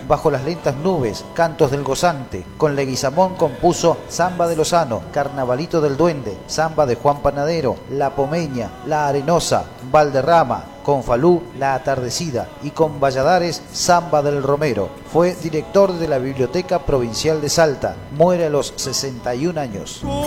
Bajo las lentas nubes, Cantos del Gozante. Con Leguizamón compuso Samba de Lozano, Carnavalito del Duende, Samba de Juan Panadero, La Pomeña, La Arenosa, Valderrama. Con Falú, La Atardecida, y con Valladares, Samba del Romero. Fue director de la Biblioteca Provincial de Salta. Muere a los 61 años.